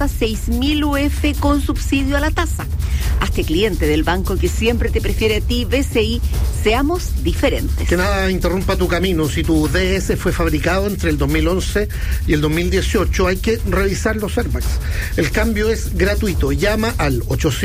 hasta 6.000 UF con subsidio a la tasa. Hazte cliente del banco que siempre te prefiere a ti, BCI. Seamos diferentes. Que nada interrumpa tu camino. Si tu DS fue fabricado entre el 2011 y el 2018, hay que revisar los airbags. El cambio es gratuito. Llama al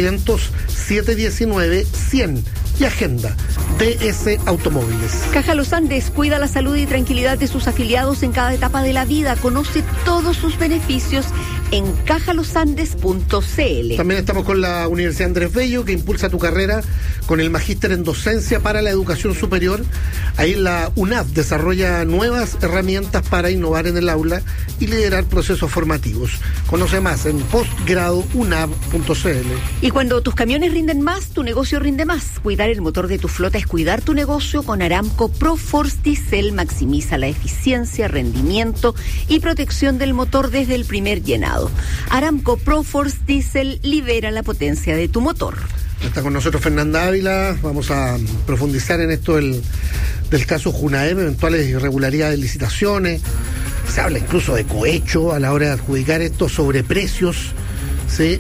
800-719-100 y agenda DS Automóviles. Caja Los Andes cuida la salud y tranquilidad de sus afiliados en cada etapa de la vida. Conoce todos sus beneficios en cajalosandes.cl. También estamos con la Universidad Andrés Bello, que impulsa tu carrera con el magíster en docencia para la educación superior. Ahí la UNAV desarrolla nuevas herramientas para innovar en el aula y liderar procesos formativos. Conoce más en postgradoUNAV.cl. Y cuando tus camiones rinden más, tu negocio rinde más. Cuidar el motor de tu flota es cuidar tu negocio. Con Aramco ProForce Diesel maximiza la eficiencia, rendimiento y protección del motor desde el primer llenado. Aramco ProForce Diesel libera la potencia de tu motor. Está con nosotros Fernanda Ávila. Vamos a profundizar en esto del caso Junaep, eventuales irregularidades de licitaciones. Se habla incluso de cohecho a la hora de adjudicar estos sobreprecios, ¿sí?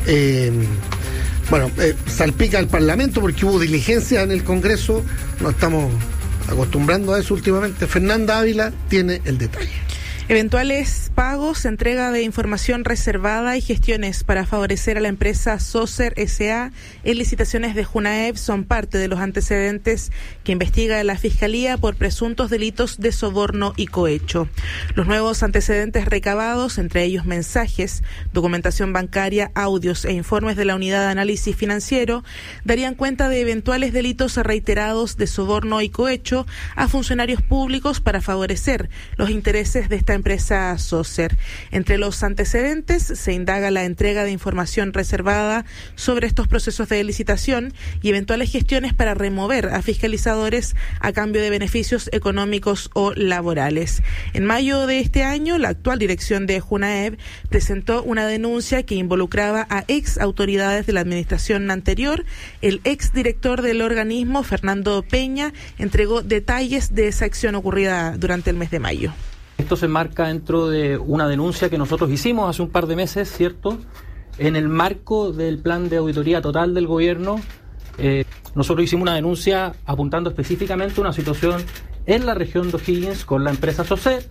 Salpica al Parlamento porque hubo diligencia en el Congreso. Nos estamos acostumbrando a eso últimamente. Fernanda Ávila tiene el detalle. Eventuales pagos, entrega de información reservada y gestiones para favorecer a la empresa Socer S.A. en licitaciones de Junaep son parte de los antecedentes que investiga la Fiscalía por presuntos delitos de soborno y cohecho. Los nuevos antecedentes recabados, entre ellos mensajes, documentación bancaria, audios e informes de la Unidad de Análisis Financiero, darían cuenta de eventuales delitos reiterados de soborno y cohecho a funcionarios públicos para favorecer los intereses de esta empresa Socer. Entre los antecedentes se indaga la entrega de información reservada sobre estos procesos de licitación y eventuales gestiones para remover a fiscalizadores a cambio de beneficios económicos o laborales. En mayo de este año, la actual dirección de Junaep presentó una denuncia que involucraba a ex autoridades de la administración anterior. El ex director del organismo, Fernando Peña, entregó detalles de esa acción ocurrida durante el mes de mayo. Esto se enmarca dentro de una denuncia que nosotros hicimos hace un par de meses, ¿cierto? En el marco del plan de auditoría total del gobierno, nosotros hicimos una denuncia apuntando específicamente a una situación en la región de O'Higgins con la empresa Socer.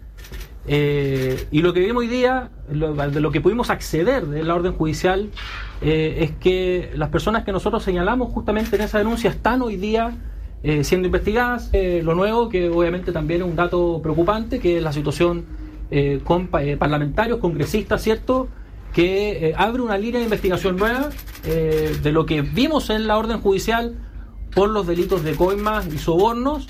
Y lo que vimos hoy día, de lo que pudimos acceder de la orden judicial, es que las personas que nosotros señalamos justamente en esa denuncia están hoy día siendo investigadas. Lo nuevo, que obviamente también es un dato preocupante, que es la situación con parlamentarios, congresistas, ¿cierto?, que abre una línea de investigación nueva de lo que vimos en la orden judicial por los delitos de coimas y sobornos.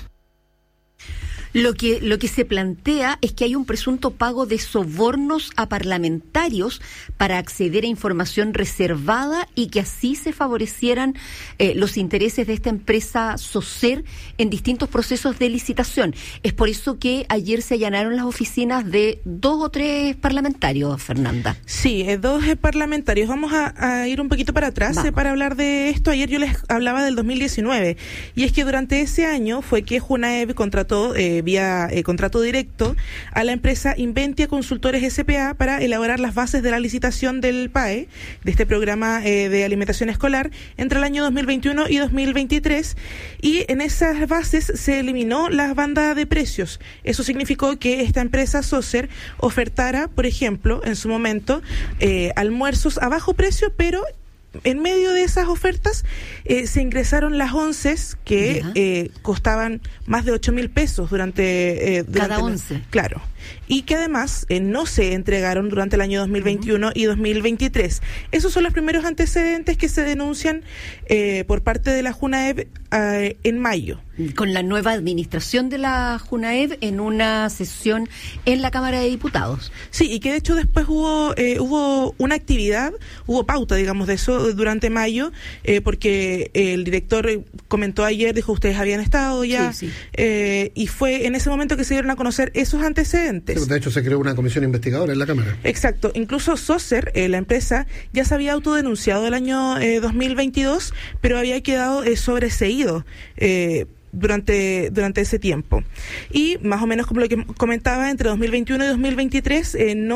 Lo que se plantea es que hay un presunto pago de sobornos a parlamentarios para acceder a información reservada y que así se favorecieran los intereses de esta empresa Socer en distintos procesos de licitación. Es por eso que ayer se allanaron las oficinas de 2 o 3 parlamentarios, Fernanda. Sí, 2 parlamentarios. Vamos a ir un poquito para atrás para hablar de esto. Ayer yo les hablaba del 2019 y es que durante ese año fue que Junaep contrató vía contrato directo a la empresa Inventia Consultores S.p.A. para elaborar las bases de la licitación del PAE, de este programa de alimentación escolar, entre el año 2021 y 2023, y en esas bases se eliminó la banda de precios. Eso significó que esta empresa Socer ofertara, por ejemplo, en su momento, almuerzos a bajo precio, pero en medio de esas ofertas se ingresaron las onces que costaban más de 8.000 pesos durante cada once. Claro. Y que además no se entregaron durante el año 2021 y 2023. Esos son los primeros antecedentes que se denuncian por parte de la Junaep en mayo. Con la nueva administración de la Junaep en una sesión en la Cámara de Diputados. Sí, y que de hecho después hubo una actividad, hubo pauta, digamos, de eso durante mayo, porque el director comentó ayer, dijo, ustedes habían estado ya, sí. Y fue en ese momento que se dieron a conocer esos antecedentes. Sí, de hecho se creó una comisión investigadora en la Cámara. Exacto, incluso Socer, la empresa, ya se había autodenunciado el año 2022, pero había quedado sobreseído durante ese tiempo. Y más o menos como lo que comentaba, entre 2021 y 2023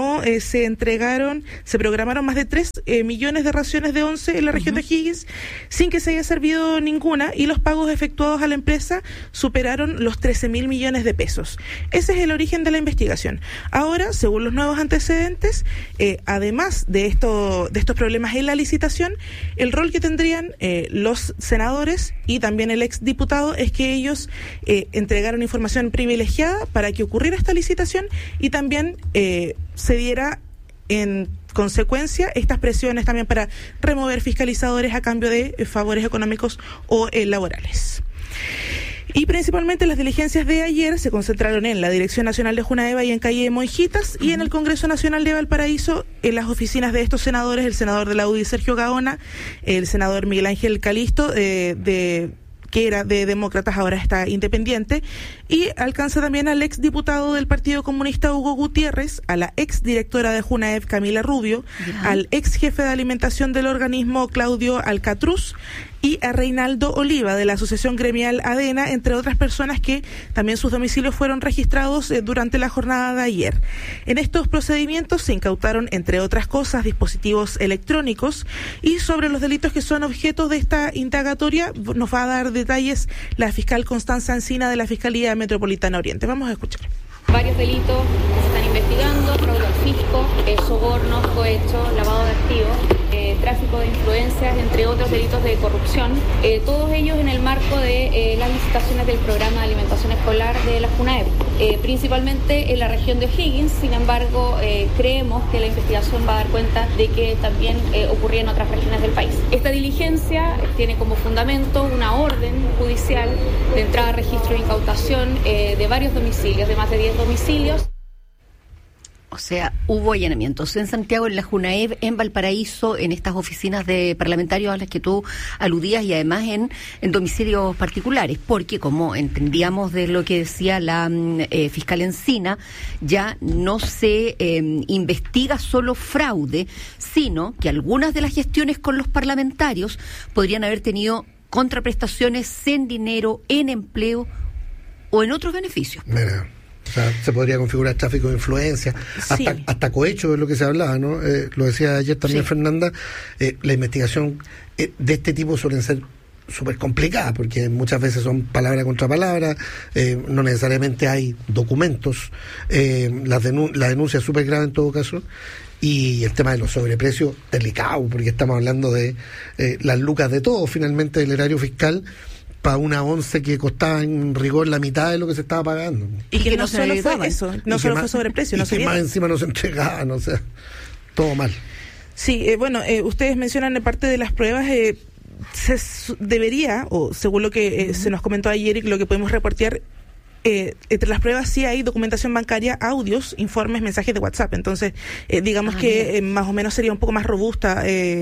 se programaron más de 3 millones de raciones de once en la región de Higgins sin que se haya servido ninguna, y los pagos efectuados a la empresa superaron los 13.000 millones de pesos. Ese es el origen de la investigación. Ahora, según los nuevos antecedentes, además de estos problemas en la licitación, el rol que tendrían los senadores y también el exdiputado es que ellos entregaron información privilegiada para que ocurriera esta licitación y también se diera en consecuencia estas presiones también para remover fiscalizadores a cambio de favores económicos o laborales. Y principalmente las diligencias de ayer se concentraron en la Dirección Nacional de Junaeva y en calle Monjitas, y en el Congreso Nacional de Valparaíso, en las oficinas de estos senadores, el senador de la UDI Sergio Gaona, el senador Miguel Ángel Calisto, que era de Demócratas, ahora está independiente, y alcanza también al exdiputado del Partido Comunista Hugo Gutiérrez, a la exdirectora de Junaev Camila Rubio, al ex jefe de alimentación del organismo Claudio Alcatruz, y a Reinaldo Oliva de la Asociación Gremial ADENA, entre otras personas que también sus domicilios fueron registrados durante la jornada de ayer. En estos procedimientos se incautaron, entre otras cosas, dispositivos electrónicos, y sobre los delitos que son objeto de esta indagatoria nos va a dar detalles la fiscal Constanza Encina de la Fiscalía Metropolitana Oriente. Vamos a escuchar. Varios delitos que se están investigando: fraude al fisco, sobornos, cohecho, lavado de activos, tráfico de influencias, entre otros delitos de corrupción, todos ellos en el marco de las licitaciones del programa de alimentación escolar de la Junaev, principalmente en la región de O'Higgins. Sin embargo, creemos que la investigación va a dar cuenta de que también ocurría en otras regiones del país. Esta diligencia tiene como fundamento una orden judicial de entrada a registro e incautación de varios domicilios, de más de 10 domicilios. O sea, hubo allanamientos en Santiago, en la Junaev, en Valparaíso, en estas oficinas de parlamentarios a las que tú aludías, y además en domicilios particulares, porque como entendíamos de lo que decía la fiscal Encina, ya no se investiga solo fraude, sino que algunas de las gestiones con los parlamentarios podrían haber tenido contraprestaciones en dinero, en empleo o en otros beneficios. Mira. O sea, se podría configurar tráfico de influencia, hasta cohecho es lo que se hablaba, ¿no? Lo decía ayer también Fernanda, la investigación de este tipo suelen ser súper complicada, porque muchas veces son palabra contra palabra, no necesariamente hay documentos, la denuncia es súper grave en todo caso, y el tema de los sobreprecios, delicado, porque estamos hablando de las lucas de todo, finalmente, del erario fiscal, para una once que costaba en rigor la mitad de lo que se estaba pagando. Y que no solo fue eso, no solo fue sobreprecio, no se más encima no se entregaban, o sea, todo mal. Sí, ustedes mencionan de parte de las pruebas, se debería, o según lo que se nos comentó ayer y lo que podemos reportear, entre las pruebas sí hay documentación bancaria, audios, informes, mensajes de WhatsApp. Entonces, digamos que más o menos sería un poco más robusta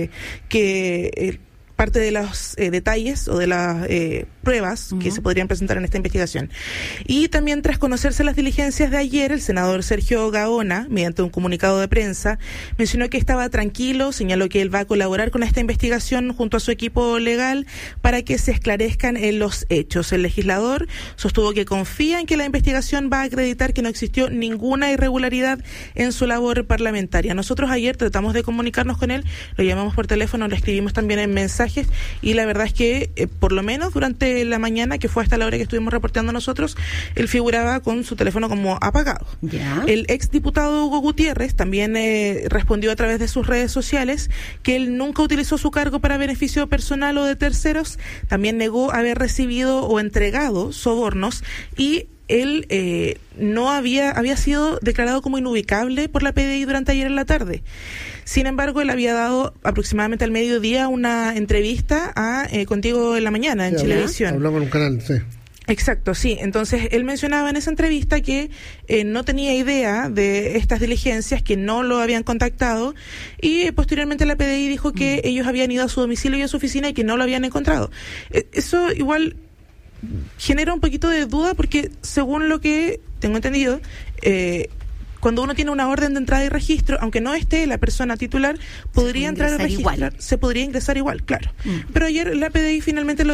que parte de los detalles o de las pruebas que se podrían presentar en esta investigación. Y también, tras conocerse las diligencias de ayer, el senador Sergio Gaona, mediante un comunicado de prensa, mencionó que estaba tranquilo, señaló que él va a colaborar con esta investigación junto a su equipo legal para que se esclarezcan los hechos. El legislador sostuvo que confía en que la investigación va a acreditar que no existió ninguna irregularidad en su labor parlamentaria. Nosotros ayer tratamos de comunicarnos con él, lo llamamos por teléfono, lo escribimos también en mensajes, y la verdad es que por lo menos durante la mañana, que fue hasta la hora que estuvimos reporteando nosotros, él figuraba con su teléfono como apagado. ¿Ya? El exdiputado Hugo Gutiérrez también respondió a través de sus redes sociales que él nunca utilizó su cargo para beneficio personal o de terceros. También negó haber recibido o entregado sobornos, y él no había sido declarado como inubicable por la PDI durante ayer en la tarde. Sin embargo, él había dado aproximadamente al mediodía una entrevista a Contigo en la Mañana, en Chilevisión. Hablamos en un canal, sí. Exacto, sí. Entonces, él mencionaba en esa entrevista que no tenía idea de estas diligencias, que no lo habían contactado, y posteriormente la PDI dijo que ellos habían ido a su domicilio y a su oficina y que no lo habían encontrado. Eso igual genera un poquito de duda, porque según lo que tengo entendido, cuando uno tiene una orden de entrada y registro, aunque no esté la persona titular, podría entrar a registrar, se podría ingresar igual, claro. Pero ayer la PDI finalmente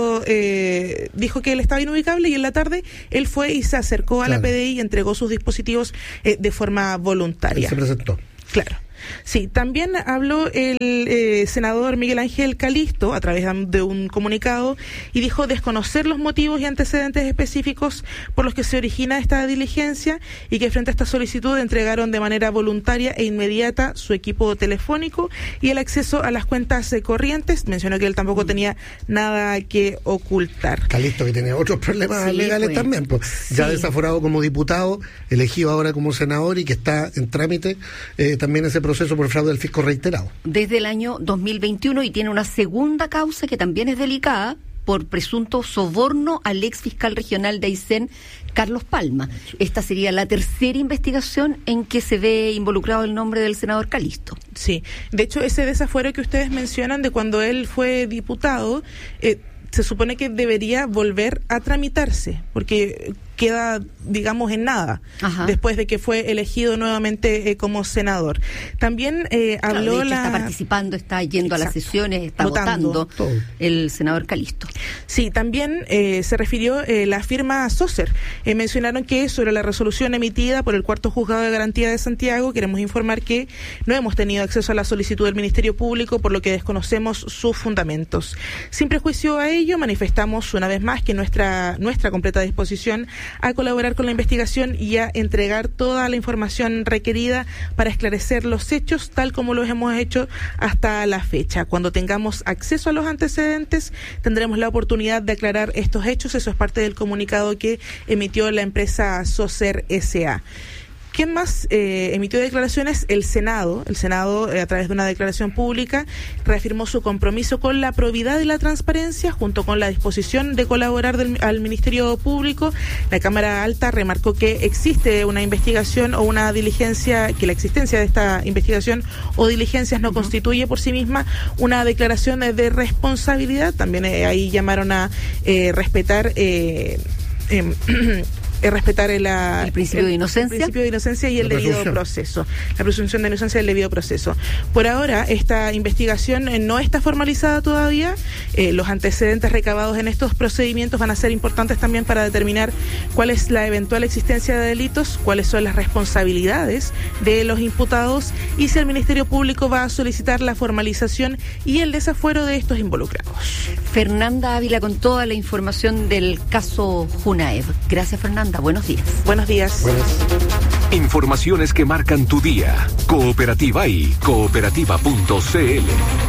dijo que él estaba inubicable, y en la tarde él fue y se acercó a la PDI y entregó sus dispositivos de forma voluntaria. Él se presentó. Claro. Sí, también habló el senador Miguel Ángel Calisto a través de un comunicado y dijo desconocer los motivos y antecedentes específicos por los que se origina esta diligencia, y que frente a esta solicitud entregaron de manera voluntaria e inmediata su equipo telefónico y el acceso a las cuentas corrientes. Mencionó que él tampoco tenía nada que ocultar. Calisto, que tiene otros problemas legales también, pues ya desaforado como diputado, elegido ahora como senador, y que está en trámite también ese proceso por fraude al fisco reiterado. Desde el año 2021, y tiene una segunda causa que también es delicada por presunto soborno al ex fiscal regional de Aysén, Carlos Palma. Esta sería la tercera investigación en que se ve involucrado el nombre del senador Calisto. Sí, de hecho ese desafuero que ustedes mencionan de cuando él fue diputado, se supone que debería volver a tramitarse, porque queda, digamos, en nada. Ajá. Después de que fue elegido nuevamente como senador. También habló está participando, está yendo a las sesiones, está votando el senador Calisto. Sí, también se refirió la firma SOSER. Mencionaron que sobre la resolución emitida por el Cuarto Juzgado de Garantía de Santiago, queremos informar que no hemos tenido acceso a la solicitud del Ministerio Público, por lo que desconocemos sus fundamentos. Sin prejuicio a ello, manifestamos una vez más que nuestra completa disposición a colaborar con la investigación y a entregar toda la información requerida para esclarecer los hechos, tal como los hemos hecho hasta la fecha. Cuando tengamos acceso a los antecedentes, tendremos la oportunidad de aclarar estos hechos. Eso es parte del comunicado que emitió la empresa SOSER S.A. ¿Quién más emitió declaraciones? El Senado, a través de una declaración pública, reafirmó su compromiso con la probidad y la transparencia, junto con la disposición de colaborar al Ministerio Público. La Cámara Alta remarcó que existe una investigación o una diligencia, que la existencia de esta investigación o diligencias no constituye por sí misma una declaración de responsabilidad. También ahí llamaron a respetar el principio de inocencia y el debido proceso, la presunción de inocencia y el debido proceso. Por ahora, esta investigación no está formalizada todavía. Los antecedentes recabados en estos procedimientos van a ser importantes también para determinar cuál es la eventual existencia de delitos, cuáles son las responsabilidades de los imputados y si el Ministerio Público va a solicitar la formalización y el desafuero de estos involucrados. Fernanda Ávila con toda la información del caso Junaev. Gracias, Fernanda. Buenos días. Buenos días. Informaciones que marcan tu día. Cooperativa y cooperativa.cl.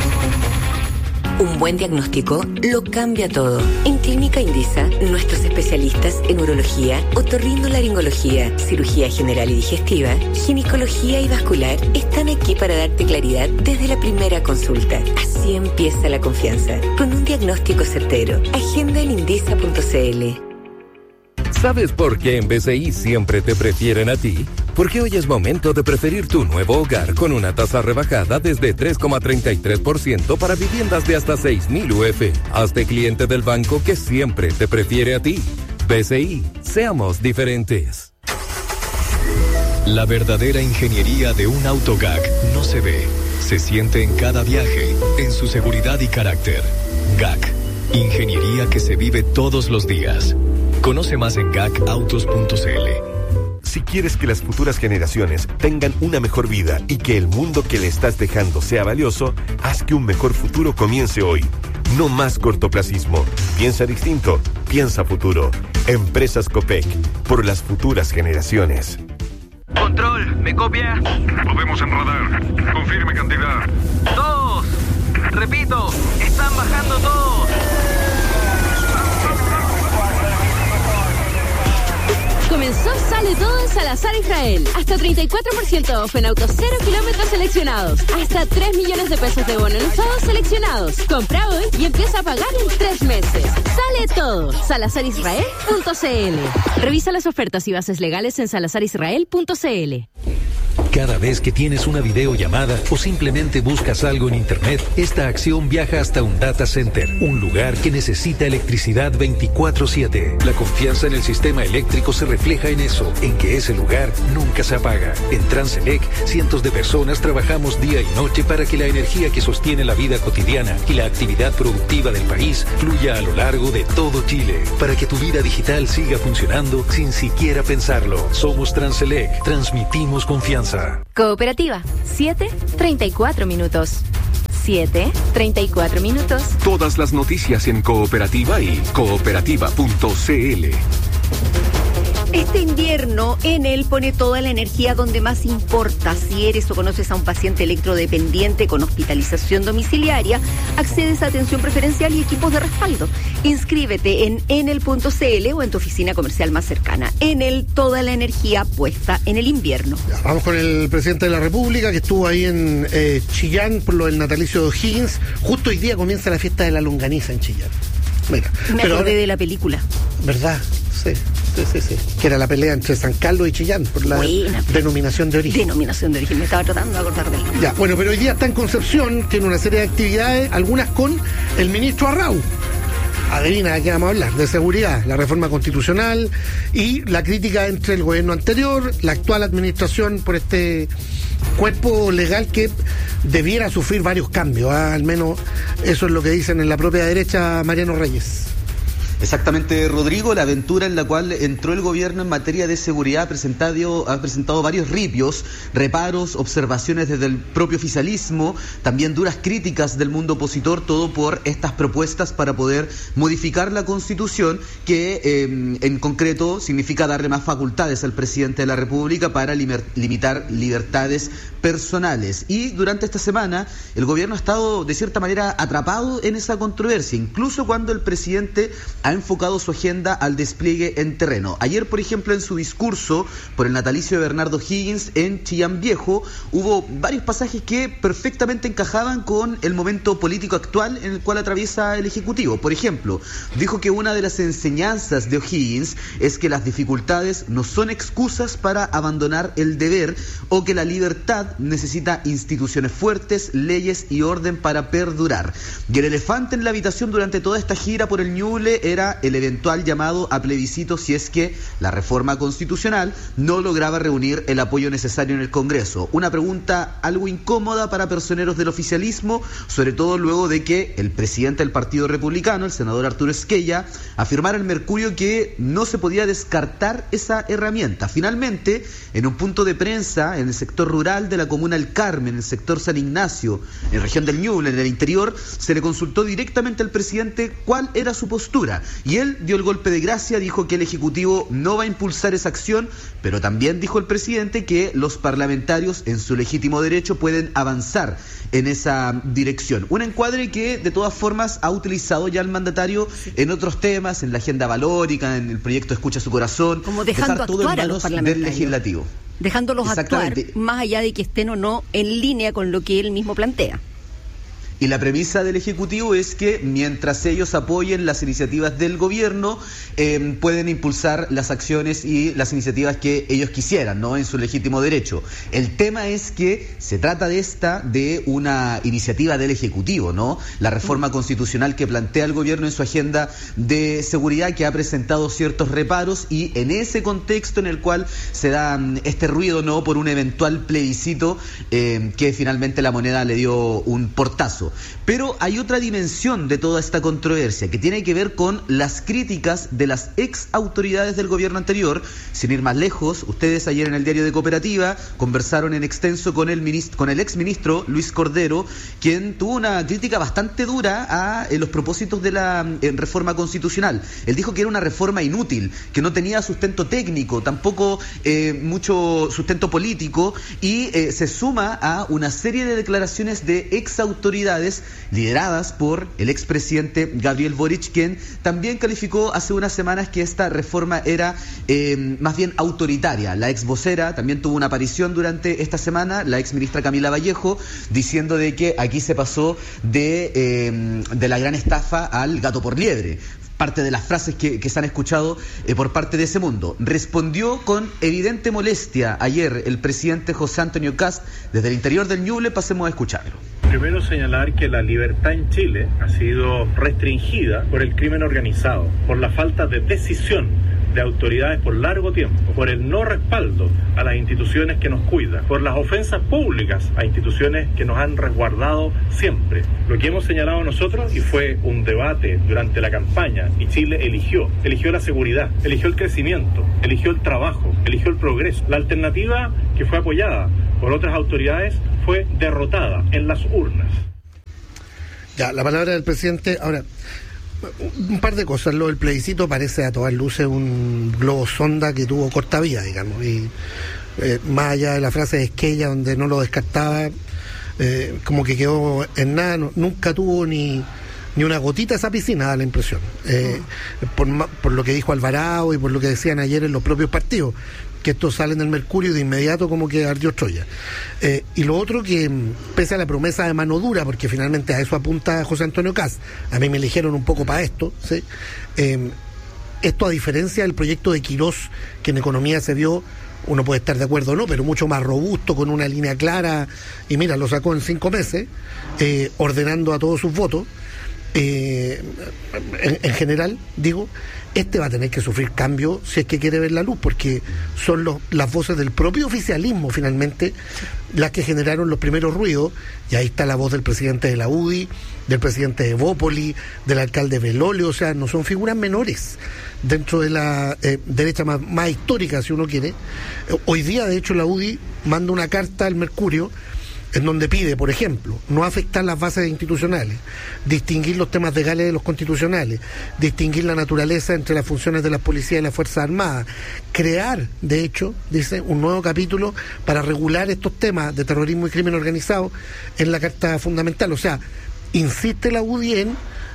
Un buen diagnóstico lo cambia todo. En Clínica Indisa, nuestros especialistas en urología, otorrinolaringología, cirugía general y digestiva, ginecología y vascular están aquí para darte claridad desde la primera consulta. Así empieza la confianza. Con un diagnóstico certero. Agenda en indisa.cl. ¿Sabes por qué en BCI siempre te prefieren a ti? Porque hoy es momento de preferir tu nuevo hogar con una tasa rebajada desde 3,33% para viviendas de hasta 6,000 UF. Hazte cliente del banco que siempre te prefiere a ti. BCI, seamos diferentes. La verdadera ingeniería de un auto GAC no se ve, se siente en cada viaje, en su seguridad y carácter. GAC, ingeniería que se vive todos los días. Conoce más en gacautos.cl. Si quieres que las futuras generaciones tengan una mejor vida y que el mundo que le estás dejando sea valioso, haz que un mejor futuro comience hoy. No más cortoplacismo. Piensa distinto. Piensa futuro. Empresas Copec. Por las futuras generaciones. Control, ¿me copia? Lo vemos en radar. Confirme cantidad. 2. Repito, están bajando todos. Comenzó Sale Todo en Salazar Israel. Hasta 34% off en autos 0 kilómetros seleccionados. Hasta 3 millones de pesos de bono en usados seleccionados. Compra hoy y empieza a pagar en 3 meses. Sale Todo. SalazarIsrael.cl. Revisa las ofertas y bases legales en SalazarIsrael.cl. Cada vez que tienes una videollamada o simplemente buscas algo en Internet, esta acción viaja hasta un data center, un lugar que necesita electricidad 24/7. La confianza en el sistema eléctrico se refleja en eso, en que ese lugar nunca se apaga. En Transelec, cientos de personas trabajamos día y noche para que la energía que sostiene la vida cotidiana y la actividad productiva del país fluya a lo largo de todo Chile, para que tu vida digital siga funcionando sin siquiera pensarlo. Somos Transelec, transmitimos confianza. Cooperativa, 7:34 minutos. 7:34 minutos. Todas las noticias en Cooperativa y cooperativa.cl. Este invierno, Enel pone toda la energía donde más importa. Si eres o conoces a un paciente electrodependiente con hospitalización domiciliaria, accedes a atención preferencial y equipos de respaldo. Inscríbete en enel.cl o en tu oficina comercial más cercana. Enel, toda la energía puesta en el invierno. Ya, vamos con el presidente de la República, que estuvo ahí en Chillán por lo del natalicio de O'Higgins. Justo hoy día comienza la fiesta de la longaniza en Chillán. Mira, me acordé de la película. ¿Verdad? Sí. Que era la pelea entre San Carlos y Chillán por la denominación de origen. Denominación de origen, me estaba tratando de acordar de él. Ya, bueno, pero hoy día está en Concepción, tiene una serie de actividades, algunas con el ministro Arrau. Adivina de qué vamos a hablar, de seguridad, la reforma constitucional y la crítica entre el gobierno anterior, la actual administración por este cuerpo legal que debiera sufrir varios cambios, al menos eso es lo que dicen en la propia derecha Mariano Reyes. Exactamente, Rodrigo, la aventura en la cual entró el gobierno en materia de seguridad ha presentado varios ripios, reparos, observaciones desde el propio oficialismo, también duras críticas del mundo opositor, todo por estas propuestas para poder modificar la Constitución, que en concreto significa darle más facultades al presidente de la República para limitar libertades personales. Y durante esta semana el gobierno ha estado de cierta manera atrapado en esa controversia, incluso cuando el presidente ha enfocado su agenda al despliegue en terreno. Ayer, por ejemplo, en su discurso por el natalicio de Bernardo O'Higgins en Chillán Viejo, hubo varios pasajes que perfectamente encajaban con el momento político actual en el cual atraviesa el Ejecutivo. Por ejemplo, dijo que una de las enseñanzas de O'Higgins es que las dificultades no son excusas para abandonar el deber, o que la libertad necesita instituciones fuertes, leyes y orden para perdurar. Y el elefante en la habitación durante toda esta gira por el Ñuble era el eventual llamado a plebiscito si es que la reforma constitucional no lograba reunir el apoyo necesario en el Congreso. Una pregunta algo incómoda para personeros del oficialismo, sobre todo luego de que el presidente del Partido Republicano, el senador Arturo Esquella, afirmara en Mercurio que no se podía descartar esa herramienta. Finalmente, en un punto de prensa en el sector rural de la comuna El Carmen, en el sector San Ignacio, en la región del Ñuble, en el interior, se le consultó directamente al presidente cuál era su postura. Y él dio el golpe de gracia, dijo que el Ejecutivo no va a impulsar esa acción, pero también dijo el presidente que los parlamentarios en su legítimo derecho pueden avanzar en esa dirección. Un encuadre que de todas formas ha utilizado ya el mandatario en otros temas, en la agenda valórica, en el proyecto Escucha su Corazón, como dejando dejar todo en manos del legislativo. Dejándolos actuar, más allá de que estén o no en línea con lo que él mismo plantea. Y la premisa del Ejecutivo es que mientras ellos apoyen las iniciativas del gobierno, pueden impulsar las acciones y las iniciativas que ellos quisieran, ¿no? En su legítimo derecho. El tema es que se trata de una iniciativa del Ejecutivo, ¿no? La reforma constitucional que plantea el gobierno en su agenda de seguridad, que ha presentado ciertos reparos, y en ese contexto en el cual se da este ruido, ¿no? Por un eventual plebiscito que finalmente la moneda le dio un portazo. Pero hay otra dimensión de toda esta controversia que tiene que ver con las críticas de las ex autoridades del gobierno anterior. Sin ir más lejos, ustedes ayer en el diario de Cooperativa conversaron en extenso con el ex ministro Luis Cordero, quien tuvo una crítica bastante dura a los propósitos de la reforma constitucional. Él dijo que era una reforma inútil, que no tenía sustento técnico, tampoco mucho sustento político, y se suma a una serie de declaraciones de ex autoridades lideradas por el expresidente Gabriel Boric, quien también calificó hace unas semanas que esta reforma era más bien autoritaria. La ex vocera también tuvo una aparición durante esta semana, la ex ministra Camila Vallejo, diciendo de que aquí se pasó de la gran estafa al gato por liebre. parte de las frases que se han escuchado por parte de ese mundo. Respondió con evidente molestia ayer el presidente José Antonio Kast desde el interior del Ñuble. Pasemos a escucharlo. Primero señalar que la libertad en Chile ha sido restringida por el crimen organizado, por la falta de decisión de autoridades por largo tiempo, por el no respaldo a las instituciones que nos cuidan, por las ofensas públicas a instituciones que nos han resguardado siempre. Lo que hemos señalado nosotros, y fue un debate durante la campaña, y Chile eligió la seguridad, eligió el crecimiento, eligió el trabajo, eligió el progreso. La alternativa que fue apoyada por otras autoridades fue derrotada en las urnas. Ya, la palabra del presidente. Ahora, un par de cosas. Lo del plebiscito parece a todas luces un globo sonda que tuvo corta vida, digamos, y más allá de la frase de Esquella donde no lo descartaba, como que quedó en nada. Nunca tuvo ni una gotita esa piscina, da la impresión, por lo que dijo Alvarado y por lo que decían ayer en los propios partidos, que estos salen del Mercurio y de inmediato como que ardió Troya. Y lo otro, que pese a la promesa de mano dura, porque finalmente a eso apunta José Antonio Kast, a mí me eligieron un poco para esto, ¿sí? Esto, a diferencia del proyecto de Quirós, que en economía se vio, uno puede estar de acuerdo o no, pero mucho más robusto, con una línea clara, y mira, lo sacó en 5 meses, ordenando a todos sus votos. En general, digo, este va a tener que sufrir cambio si es que quiere ver la luz, porque son las voces del propio oficialismo finalmente las que generaron los primeros ruidos, y ahí está la voz del presidente de la UDI, del presidente de Bópoli, del alcalde Belolio. O sea, no son figuras menores dentro de la derecha más histórica, si uno quiere. Hoy día, de hecho, la UDI manda una carta al Mercurio en donde pide, por ejemplo, no afectar las bases institucionales, distinguir los temas legales de los constitucionales, distinguir la naturaleza entre las funciones de las policías y las Fuerzas Armadas, crear, de hecho, dice, un nuevo capítulo para regular estos temas de terrorismo y crimen organizado en la Carta Fundamental. O sea, insiste la UDI en,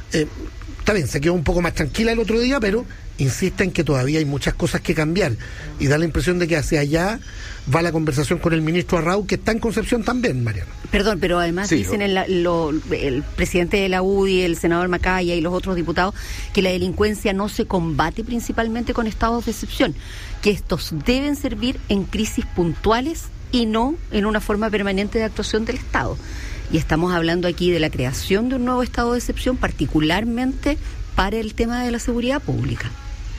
está bien, se quedó un poco más tranquila el otro día, pero insiste en que todavía hay muchas cosas que cambiar, y da la impresión de que hacia allá va la conversación con el ministro Arrau, que está en Concepción también, Mariana. Perdón, pero además sí, dicen el presidente de la UDI, el senador Macaya y los otros diputados, que la delincuencia no se combate principalmente con estados de excepción, que estos deben servir en crisis puntuales y no en una forma permanente de actuación del Estado. Y estamos hablando aquí de la creación de un nuevo estado de excepción, particularmente para el tema de la seguridad pública.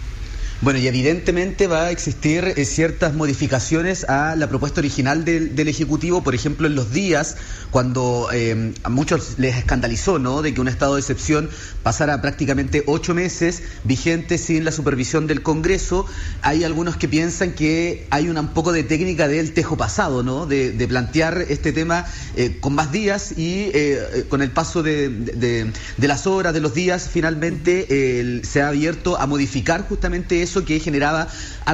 Bueno, y evidentemente va a existir ciertas modificaciones a la propuesta original del Ejecutivo, por ejemplo, en los días, cuando a muchos les escandalizó, ¿no?, de que un estado de excepción pasara prácticamente 8 meses vigente sin la supervisión del Congreso. Hay algunos que piensan que hay un poco de técnica del tejo pasado, ¿no?, de plantear este tema con más días, y con el paso de las horas, de los días, finalmente se ha abierto a modificar justamente eso que generaba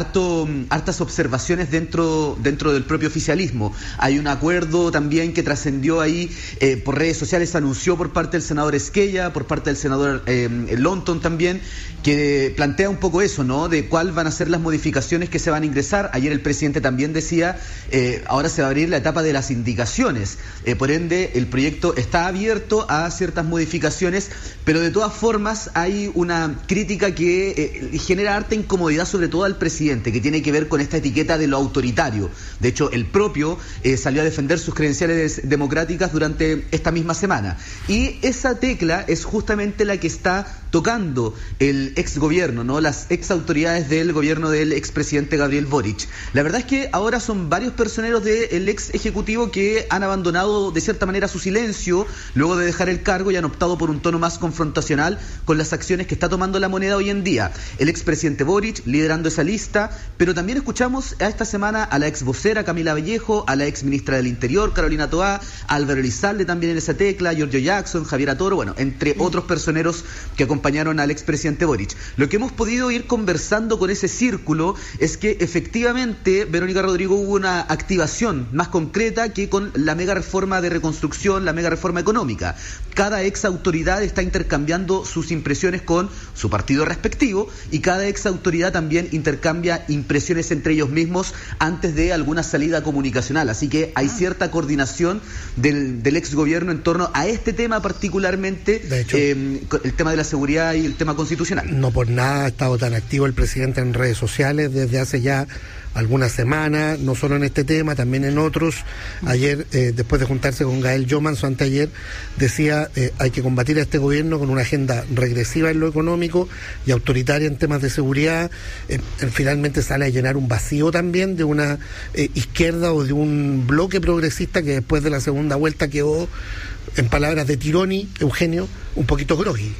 hartas observaciones dentro del propio oficialismo. Hay un acuerdo también que trascendió ahí por redes sociales, se anunció por parte del senador Esquella, por parte del senador Lonton también, que plantea un poco eso, ¿no?, de cuáles van a ser las modificaciones que se van a ingresar. Ayer el presidente también decía, ahora se va a abrir la etapa de las indicaciones, por ende el proyecto está abierto a ciertas modificaciones, pero de todas formas hay una crítica que genera harta incomodidad, sobre todo al presidente, que tiene que ver con esta etiqueta de lo autoritario. De hecho, el propio salió a defender sus credenciales democráticas durante esta misma semana, y esa tecla es justamente la que está tocando el ex gobierno, ¿no?, las ex autoridades del gobierno del expresidente Gabriel Boric. La verdad es que ahora son varios personeros del ex ejecutivo que han abandonado de cierta manera su silencio luego de dejar el cargo, y han optado por un tono más confrontacional con las acciones que está tomando la moneda hoy en día. El expresidente Boric liderando esa lista, pero también escuchamos a esta semana a la ex vocera Camila Vallejo, a la ex ministra del Interior Carolina Toá, a Álvaro Elizalde también en esa tecla, Giorgio Jackson, Javier Toro, bueno, entre otros personeros que acompañaron al expresidente Boric. Lo que hemos podido ir conversando con ese círculo es que efectivamente, Verónica Rodrigo, hubo una activación más concreta que con la mega reforma de reconstrucción, la mega reforma económica. Cada ex autoridad está intercambiando sus impresiones con su partido respectivo, y cada ex autoridad también intercambia impresiones entre ellos mismos antes de alguna salida comunicacional. Así que hay cierta coordinación del ex gobierno en torno a este tema particularmente, el tema de la seguridad seguridad y el tema constitucional. No por nada ha estado tan activo el presidente en redes sociales desde hace ya algunas semanas, no solo en este tema, también en otros. Ayer, después de juntarse con Gael Jomans, o anteayer, decía hay que combatir a este gobierno con una agenda regresiva en lo económico y autoritaria en temas de seguridad. Finalmente sale a llenar un vacío también de una izquierda o de un bloque progresista que después de la segunda vuelta quedó, en palabras de Tironi, Eugenio, un poquito groggy.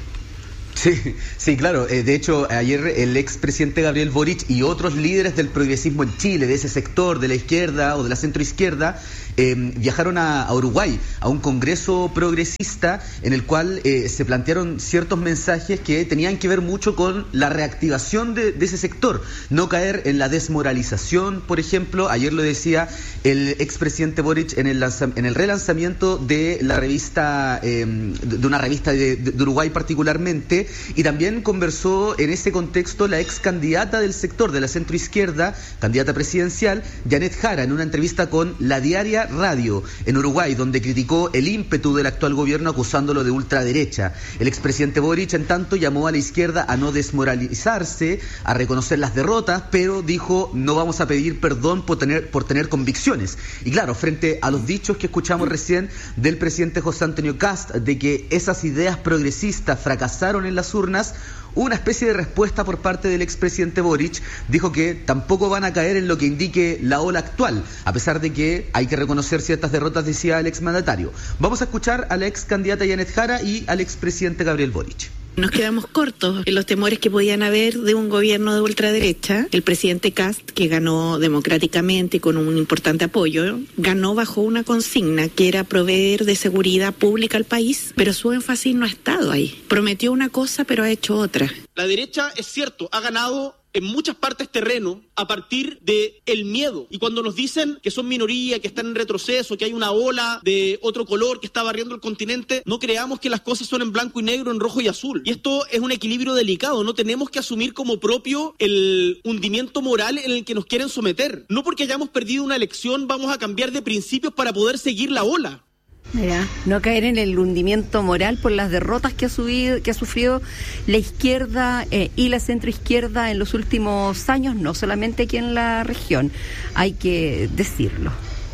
Sí, claro. De hecho, ayer el expresidente Gabriel Boric y otros líderes del progresismo en Chile, de ese sector, de la izquierda o de la centroizquierda, viajaron a Uruguay, a un congreso progresista en el cual se plantearon ciertos mensajes que tenían que ver mucho con la reactivación de ese sector, no caer en la desmoralización, por ejemplo. Ayer lo decía el expresidente Boric en el relanzamiento de la revista, de una revista de Uruguay particularmente, y también conversó en ese contexto la ex candidata del sector de la centroizquierda, candidata presidencial, Janet Jara, en una entrevista con La Diaria Radio en Uruguay, donde criticó el ímpetu del actual gobierno acusándolo de ultraderecha. El expresidente Boric, en tanto, llamó a la izquierda a no desmoralizarse, a reconocer las derrotas, pero dijo: no vamos a pedir perdón por tener convicciones. Y claro, frente a los dichos que escuchamos recién del presidente José Antonio Kast de que esas ideas progresistas fracasaron en las urnas, una especie de respuesta por parte del expresidente Boric. Dijo que tampoco van a caer en lo que indique la ola actual, a pesar de que hay que reconocer ciertas derrotas, decía el exmandatario. Vamos a escuchar a la ex candidata Janet Jara y al expresidente Gabriel Boric. Nos quedamos cortos en los temores que podían haber de un gobierno de ultraderecha. El presidente Kast, que ganó democráticamente y con un importante apoyo, ganó bajo una consigna que era proveer de seguridad pública al país, pero su énfasis no ha estado ahí. Prometió una cosa, pero ha hecho otra. La derecha, es cierto, ha ganado en muchas partes terreno a partir de el miedo. Y cuando nos dicen que son minoría, que están en retroceso, que hay una ola de otro color que está barriendo el continente, no creamos que las cosas son en blanco y negro, en rojo y azul. Y esto es un equilibrio delicado. No tenemos que asumir como propio el hundimiento moral en el que nos quieren someter. No porque hayamos perdido una elección vamos a cambiar de principios para poder seguir la ola. Mira, no caer en el hundimiento moral por las derrotas que ha sufrido la izquierda y la centroizquierda en los últimos años, no solamente aquí en la región, hay que decirlo.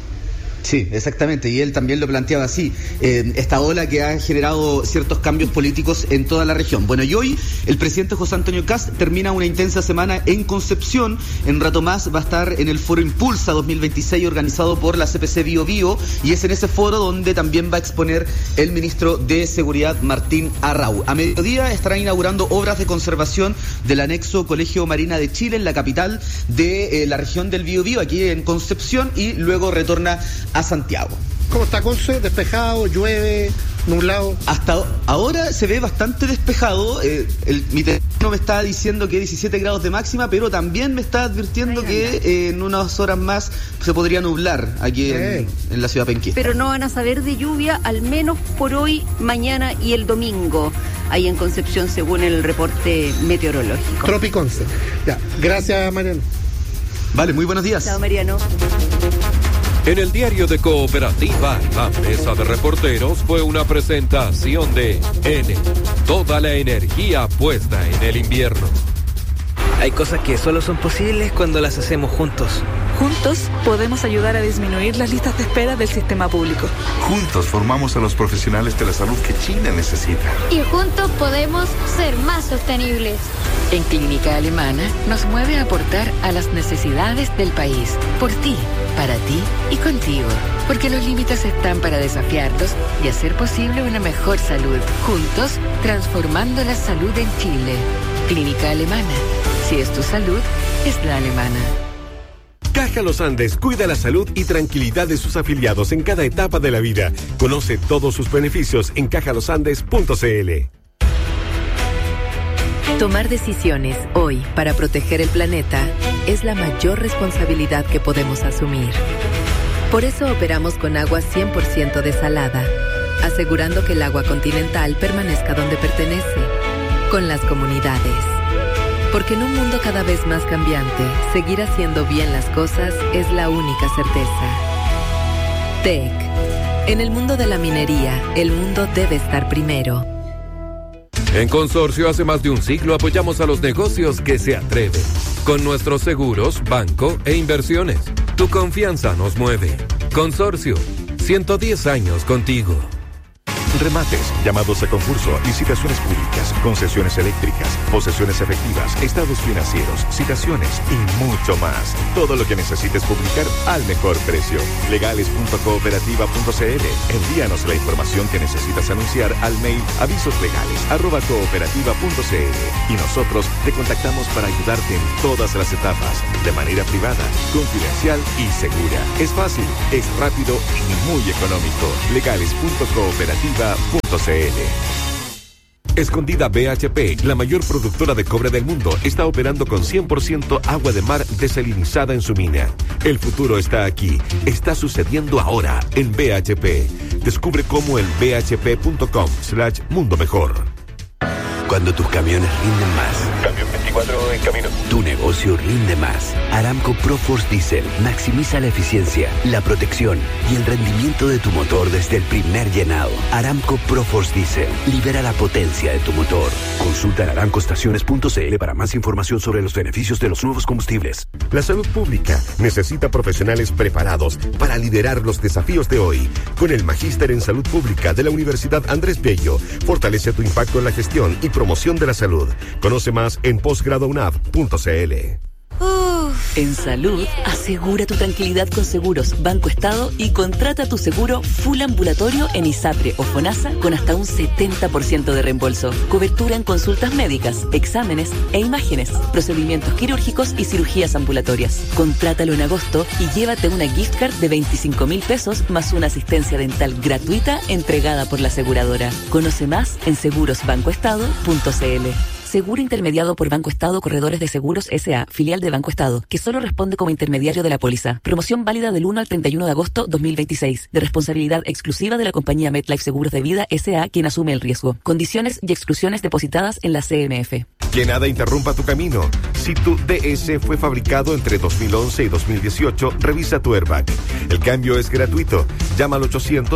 Sí, exactamente, y él también lo planteaba así, esta ola que ha generado ciertos cambios políticos en toda la región. Bueno, y hoy el presidente José Antonio Kast termina una intensa semana en Concepción. En rato más va a estar en el Foro Impulsa 2026 organizado por la CPC Bio Bio, y es en ese foro donde también va a exponer el ministro de Seguridad, Martín Arrau. A mediodía estarán inaugurando obras de conservación del anexo Colegio Marina de Chile en la capital de la región del Bio Bio, aquí en Concepción, y luego retorna a Santiago. ¿Cómo está Conce? ¿Despejado? ¿Llueve? ¿Nublado? Hasta ahora se ve bastante despejado. Mi teléfono me está diciendo que 17 grados de máxima, pero también me está advirtiendo que en unas horas más se podría nublar aquí en la ciudad penquista. Pero no van a saber de lluvia, al menos por hoy, mañana y el domingo, ahí en Concepción, según el reporte meteorológico. Tropiconce. Ya, gracias, Mariano. Vale, muy buenos días. Chao, Mariano. En el diario de Cooperativa, la mesa de reporteros fue una presentación de N. Toda la energía puesta en el invierno. Hay cosas que solo son posibles cuando las hacemos juntos. Juntos podemos ayudar a disminuir las listas de espera del sistema público. Juntos formamos a los profesionales de la salud que Chile necesita. Y juntos podemos ser más sostenibles. En Clínica Alemana nos mueve a aportar a las necesidades del país. Por ti, para ti y contigo. Porque los límites están para desafiarlos y hacer posible una mejor salud. Juntos, transformando la salud en Chile. Clínica Alemana. Si es tu salud, es la alemana. Caja Los Andes cuida la salud y tranquilidad de sus afiliados en cada etapa de la vida. Conoce todos sus beneficios en cajalosandes.cl. Tomar decisiones hoy para proteger el planeta es la mayor responsabilidad que podemos asumir. Por eso operamos con agua 100% desalada, asegurando que el agua continental permanezca donde pertenece, con las comunidades. Porque en un mundo cada vez más cambiante, seguir haciendo bien las cosas es la única certeza. TEC. En el mundo de la minería, el mundo debe estar primero. En Consorcio, hace más de un siglo apoyamos a los negocios que se atreven. Con nuestros seguros, banco e inversiones. Tu confianza nos mueve. Consorcio, 110 años contigo. Remates, llamados a concurso, licitaciones públicas, concesiones eléctricas, posesiones efectivas, estados financieros, citaciones y mucho más. Todo lo que necesites publicar al mejor precio. Legales.cooperativa.cl. Envíanos la información que necesitas anunciar al mail avisoslegales@cooperativa.cl y nosotros te contactamos para ayudarte en todas las etapas, de manera privada, confidencial y segura. Es fácil, es rápido y muy económico. Legales.cooperativa.cl. Escondida BHP, la mayor productora de cobre del mundo, está operando con 100% agua de mar desalinizada en su mina. El futuro está aquí, está sucediendo ahora en BHP. Descubre cómo en bhp.com/mundo mejor. Cuando tus camiones rinden más. Camión 24 en camino. Tu negocio rinde más. Aramco ProForce Diesel maximiza la eficiencia, la protección y el rendimiento de tu motor desde el primer llenado. Aramco ProForce Diesel libera la potencia de tu motor. Consulta en aramcoestaciones.cl para más información sobre los beneficios de los nuevos combustibles. La salud pública necesita profesionales preparados para liderar los desafíos de hoy. Con el Magíster en Salud Pública de la Universidad Andrés Bello, fortalece tu impacto en la gestión y promoción de la salud. Conoce más en posgradounab.cl. En salud, asegura tu tranquilidad con Seguros Banco Estado y contrata tu seguro full ambulatorio en ISAPRE o FONASA con hasta un 70% de reembolso. Cobertura en consultas médicas, exámenes e imágenes, procedimientos quirúrgicos y cirugías ambulatorias. Contrátalo en agosto y llévate una gift card de 25.000 pesos más una asistencia dental gratuita entregada por la aseguradora. Conoce más en segurosbancoestado.cl. Seguro intermediado por Banco Estado Corredores de Seguros S.A., filial de Banco Estado, que solo responde como intermediario de la póliza. Promoción válida del 1 al 31 de agosto 2026, de responsabilidad exclusiva de la compañía MetLife Seguros de Vida S.A., quien asume el riesgo. Condiciones y exclusiones depositadas en la CMF. Que nada interrumpa tu camino. Si tu DS fue fabricado entre 2011 y 2018, revisa tu airbag. El cambio es gratuito. Llama al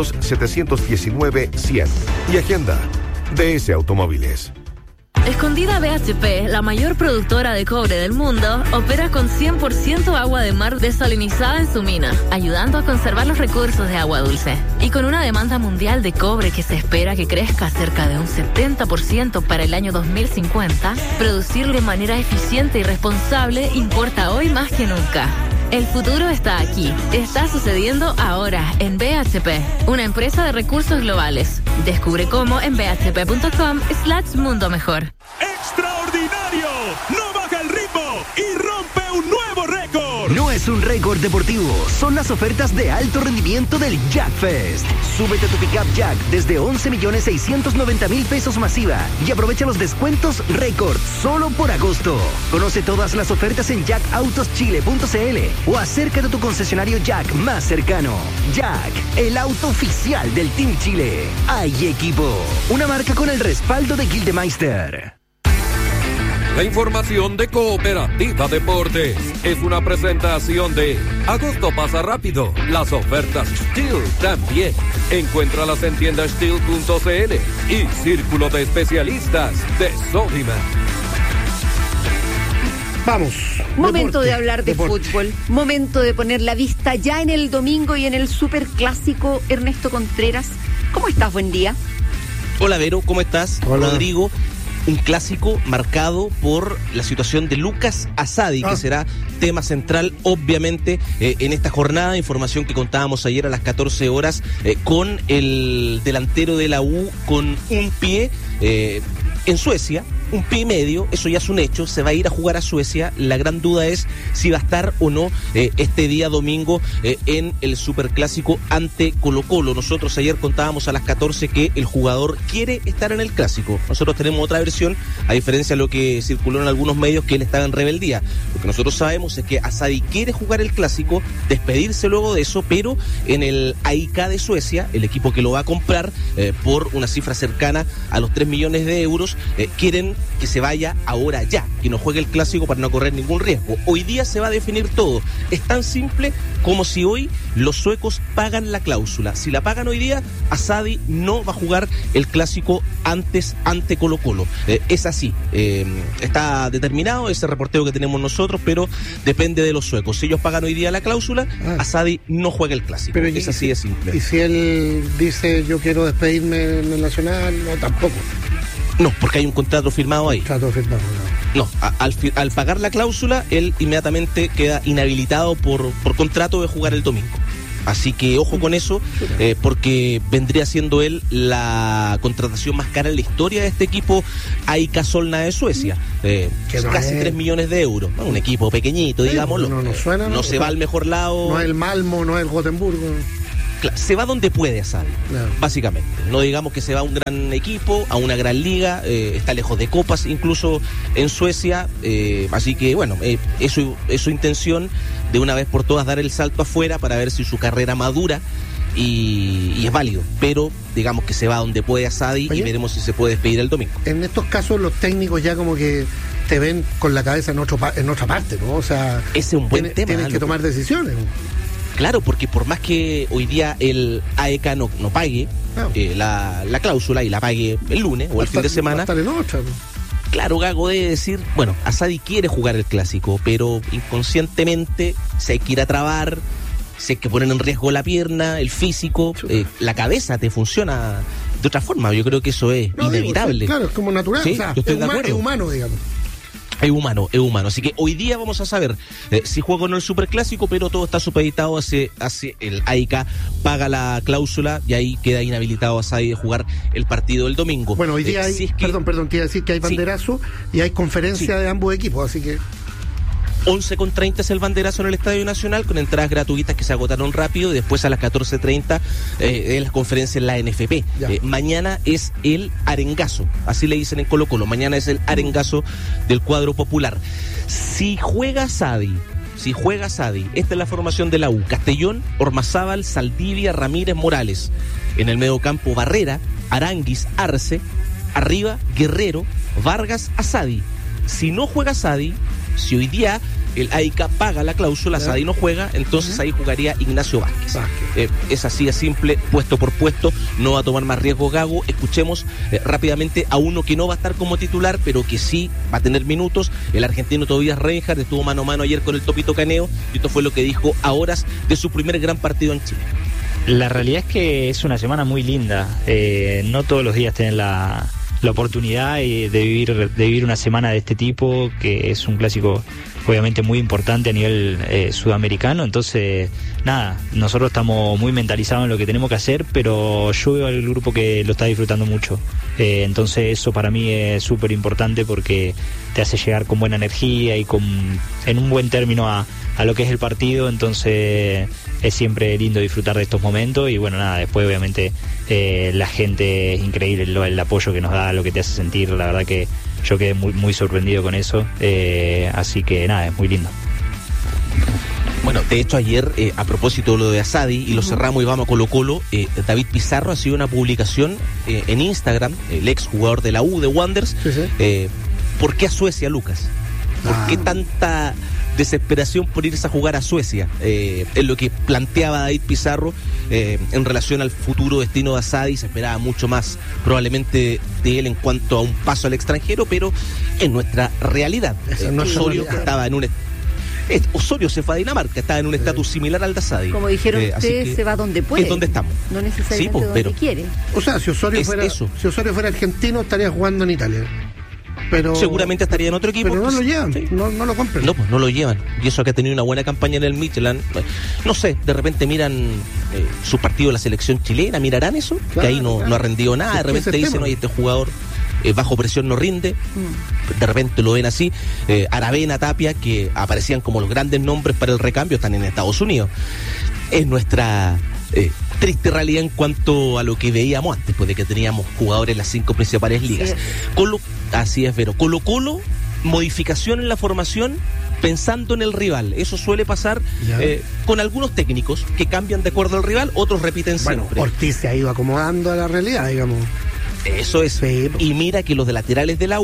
800-719-100 y agenda DS Automóviles. Escondida BHP, la mayor productora de cobre del mundo, opera con 100% agua de mar desalinizada en su mina, ayudando a conservar los recursos de agua dulce. Y con una demanda mundial de cobre que se espera que crezca cerca de un 70% para el año 2050, producirlo de manera eficiente y responsable importa hoy más que nunca. El futuro está aquí. Está sucediendo ahora en BHP, una empresa de recursos globales. Descubre cómo en bhp.com/mundo mejor. ¡Extraordinario! ¡No baja el ritmo y rompe un nuevo récord! No es un récord deportivo, son las ofertas de alto rendimiento del Jack Fest. Súbete a tu pickup Jack desde 11.690.000 pesos masiva y aprovecha los descuentos récord solo por agosto. Conoce todas las ofertas en jackautoschile.cl o acércate a tu concesionario Jack más cercano. Jack, el auto oficial del Team Chile. Hay equipo, una marca con el respaldo de Gildemeister. La información de Cooperativa Deportes es una presentación de Agosto pasa rápido. Las ofertas Steel también. Encuéntralas en tiendasteel.cl y Círculo de Especialistas de Sodimac. Vamos. Momento de hablar de fútbol. Momento de poner la vista ya en el domingo y en el superclásico. Ernesto Contreras, ¿cómo estás? Buen día. Hola Vero, ¿cómo estás? Hola. Rodrigo. Un clásico marcado por la situación de Lucas Asadi, que será tema central, obviamente, en esta jornada. Información que contábamos ayer a las 14 horas con el delantero de la U con un pie en Suecia. Un pie y medio, eso ya es un hecho, se va a ir a jugar a Suecia. La gran duda es si va a estar o no este día domingo en el superclásico ante Colo-Colo. Nosotros ayer contábamos a las 14 que el jugador quiere estar en el clásico. Nosotros tenemos otra versión, a diferencia de lo que circuló en algunos medios, que él estaba en rebeldía. Lo que nosotros sabemos es que Asadi quiere jugar el clásico, despedirse luego de eso, pero en el AIK de Suecia, el equipo que lo va a comprar por una cifra cercana a los 3 millones de euros, quieren que se vaya ahora ya, que no juegue el clásico para no correr ningún riesgo. Hoy día se va a definir todo. Es tan simple como si hoy los suecos pagan la cláusula. Si la pagan hoy día, Asadi no va a jugar el clásico antes ante Colo-Colo. Es así. Está determinado ese reporteo que tenemos nosotros, pero depende de los suecos. Si ellos pagan hoy día la cláusula, Asadi no juega el clásico. Pero es así de simple. ¿Y si él dice yo quiero despedirme en el Nacional? No, tampoco. No, porque hay un contrato firmado ahí. No, al pagar la cláusula, él inmediatamente queda inhabilitado por contrato de jugar el domingo. Así que ojo con eso, porque vendría siendo él la contratación más cara en la historia de este equipo AIK Solna de Suecia. Casi 3 millones de euros. Un equipo pequeñito, digámoslo. No se va al mejor lado. No es el Malmo, no es el Gotemburgo. Se va donde puede Asadi, básicamente. No digamos que se va a un gran equipo, a una gran liga, está lejos de copas incluso en Suecia, así que bueno, es su intención de una vez por todas dar el salto afuera para ver si su carrera madura y es válido, pero digamos que se va donde puede Asadi. Oye, y veremos si se puede despedir el domingo. En estos casos los técnicos ya como que te ven con la cabeza en otra parte, ¿no? O sea, ese es un buen tema. Tienen que tomar decisiones. Claro, porque por más que hoy día el AEK no pague la cláusula y la pague el lunes o el fin de semana, claro, Gago debe decir, bueno, Asadi quiere jugar el clásico, pero inconscientemente se hay que ir a trabar, se hay que poner en riesgo la pierna, el físico, la cabeza te funciona de otra forma. Yo creo que eso es inevitable. Claro, es como natural, ¿sí? O sea, yo estoy de acuerdo. Es humano, digamos. Es humano. Así que hoy día vamos a saber si juega o no el superclásico, pero todo está supeditado hacia el AIK paga la cláusula y ahí queda inhabilitado Asadi de jugar el partido del domingo. Bueno, hoy día hay, te iba a decir que hay banderazo y hay conferencia de ambos equipos, así que 11:30 es el banderazo en el Estadio Nacional, con entradas gratuitas que se agotaron rápido, y después a las 14:30 es la conferencia en la NFP. Mañana es el arengazo, así le dicen en Colo-Colo, mañana es el arengazo del cuadro popular. Si juega Asadi, esta es la formación de la U: Castellón, Ormazábal, Saldivia, Ramírez, Morales. En el mediocampo, Barrera, Aranguis, Arce. Arriba, Guerrero, Vargas, Asadi. Si no juega Asadi, si hoy día el AIK paga la cláusula, Asadi no juega, entonces ahí jugaría Ignacio Vázquez. Es así de simple, puesto por puesto, no va a tomar más riesgo Gago. Escuchemos rápidamente a uno que no va a estar como titular, pero que sí va a tener minutos, el argentino Tobías Reinhardt. Estuvo mano a mano ayer con el Topito Caneo, y esto fue lo que dijo a horas de su primer gran partido en Chile. La realidad es que es una semana muy linda, no todos los días tienen la oportunidad de vivir una semana de este tipo, que es un clásico obviamente muy importante a nivel sudamericano. Entonces, nada, nosotros estamos muy mentalizados en lo que tenemos que hacer, pero yo veo al grupo que lo está disfrutando mucho. Entonces eso para mí es súper importante, porque te hace llegar con buena energía y en un buen término a lo que es el partido. Entonces es siempre lindo disfrutar de estos momentos, y bueno, nada, después obviamente la gente es increíble, el apoyo que nos da, lo que te hace sentir. La verdad que yo quedé muy, muy sorprendido con eso, así que nada, es muy lindo. Bueno, de hecho ayer, a propósito de lo de Asadi, y lo cerramos y vamos a Colo-Colo, David Pizarro ha sido una publicación en Instagram, el ex jugador de la U, de Wanderers. ¿Por qué a Suecia, Lucas? ¿Por qué tanta desesperación por irse a jugar a Suecia? Es lo que planteaba David Pizarro en relación al futuro destino de Asadi. Se esperaba mucho más probablemente de él en cuanto a un paso al extranjero, pero en nuestra realidad, Osorio estaba en un... Osorio se fue a Dinamarca, estaba en un estatus similar al de Asadi. Como dijeron ustedes, se va donde puede. Es donde estamos. No necesariamente donde quiere. O sea, si Osorio fuera argentino, estaría jugando en Italia. Pero seguramente estaría en otro equipo. Pero no lo llevan, no lo compran. No, pues no lo llevan. Y eso que ha tenido una buena campaña en el Midtjylland. No sé, de repente miran su partido de la selección chilena, mirarán eso, claro, que ahí no ha rendido nada. De repente dicen, oye, este jugador bajo presión no rinde. De repente lo ven así. Aravena, Tapia, que aparecían como los grandes nombres para el recambio, están en Estados Unidos. Es nuestra triste realidad en cuanto a lo que veíamos antes, pues de que teníamos jugadores en las 5 principales ligas. Así es, Vero. Colo-Colo, modificación en la formación pensando en el rival. Eso suele pasar con algunos técnicos que cambian de acuerdo al rival, otros repiten siempre. Ortiz se ha ido acomodando a la realidad, digamos. Eso es. Y mira que los de laterales de la U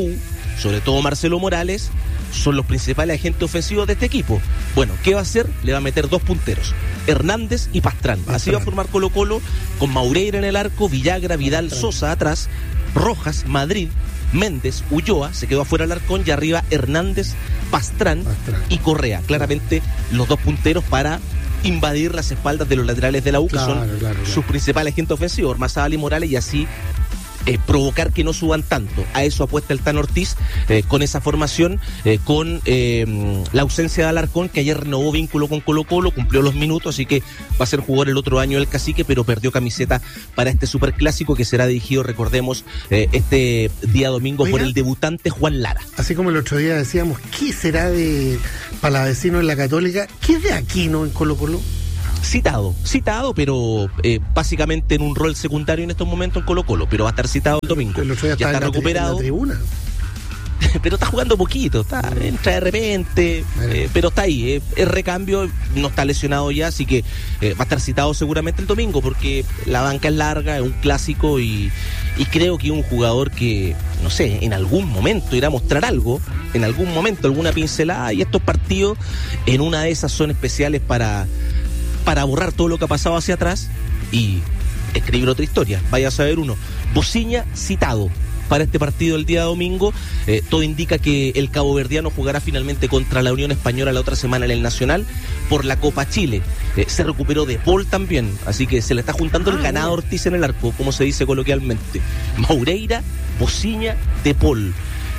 sobre todo Marcelo Morales, son los principales agentes ofensivos de este equipo. Bueno, ¿qué va a hacer? Le va a meter 2 punteros, Hernández y Pastrán. Así va a formar Colo-Colo, con Maureira en el arco, Villagra, Vidal, Sosa atrás, Rojas, Madrid, Méndez, Ulloa, se quedó afuera Alarcón, y arriba Hernández, Pastrán y Correa. Claramente los 2 punteros para invadir las espaldas de los laterales de la U, que son sus principales agentes ofensivos, Ormazábal y Morales, y así provocar que no suban tanto. A eso apuesta el Tan Ortiz con esa formación, con la ausencia de Alarcón, que ayer renovó vínculo con Colo-Colo, cumplió los minutos, así que va a ser jugador el otro año del Cacique, pero perdió camiseta para este superclásico que será dirigido, recordemos, este día domingo por el debutante Juan Lara. Así como el otro día decíamos, ¿qué será de Palavecino en la Católica? ¿Qué es de Aquino en Colo-Colo? Citado, pero básicamente en un rol secundario en estos momentos en Colo-Colo, pero va a estar citado el domingo. Ya está recuperado. En la tribuna. Pero está jugando poquito, entra de repente, pero está ahí, es recambio, no está lesionado ya, así que va a estar citado seguramente el domingo, porque la banca es larga, es un clásico, y creo que es un jugador que, no sé, en algún momento irá a mostrar algo, en algún momento, alguna pincelada, y estos partidos en una de esas son especiales para borrar todo lo que ha pasado hacia atrás y escribir otra historia. Vaya a saber uno. Bociña citado para este partido el día domingo. Todo indica que el caboverdiano jugará finalmente contra la Unión Española la otra semana en el Nacional por la Copa Chile. Se recuperó De Paul también, así que se le está juntando el ganado Ortiz en el arco, como se dice coloquialmente. Maureira, Bociña, De Paul.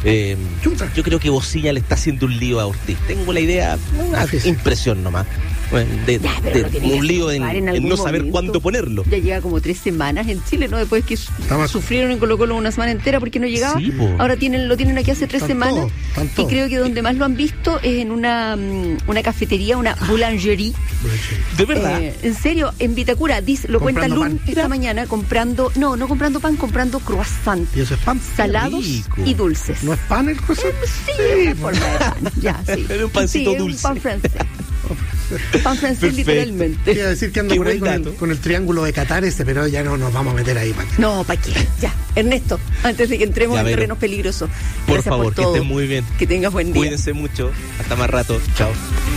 Yo creo que Bociña le está haciendo un lío a Ortiz. Tengo la idea, una impresión nomás. De un lío en no saber cuándo ponerlo. Ya llega como 3 semanas en Chile, ¿no? Después que sufrieron en Colo-Colo una semana entera porque no llegaba. Sí, ahora lo tienen aquí hace 3 semanas. Y creo que donde más lo han visto es en una cafetería, una boulangerie. ¿De verdad? En serio, en Vitacura, lo cuenta Lun esta mañana, no comprando pan, comprando croissant. ¿Y eso es pan? Salados y dulces. ¿No es pan el croissant? Sí, una forma de pan. Ya, sí. Era un pancito dulce. Un pan francés. Pan francés, literalmente. Quiero decir que ando por ahí con el triángulo de Qatar pero ya no nos vamos a meter ahí. No, ¿para qué? Ya. Ernesto, antes de que entremos en terrenos peligrosos. Por favor, que estén muy bien. Que tengas buen día. Cuídense mucho. Hasta más rato. Chao.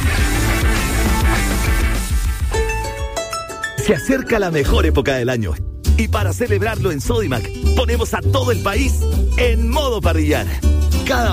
Se acerca la mejor época del año. Y para celebrarlo en Sodimac, ponemos a todo el país en modo parrillar. Cada